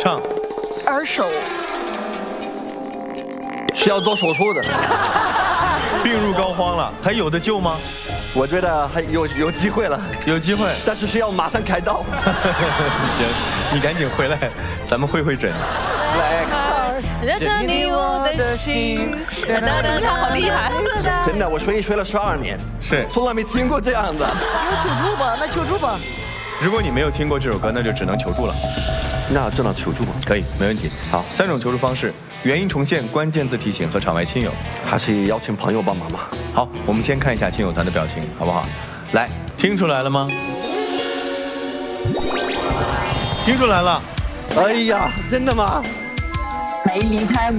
唱。 耳手。 是要做手术的。 病入膏肓了，还有的救吗？ 我觉得还有机会了， 有机会， 但是要马上开刀。 行，你赶紧回来，咱们会诊。 来， 是你我的心。 你好厉害！ 真的，我学音学了12年， 是， 从来没听过这样的。 有求助吧？那求助吧。 如果你没有听过这首歌，那就只能求助了。 那只能求助吗？ 可以，没问题。好，3种求助方式：原因重现、关键字提醒和场外亲友。 还是邀请朋友帮忙嘛。 好，我们先看一下亲友团的表情，好不好？来，听出来了吗？听出来了。 哎呀，真的吗？ 没离开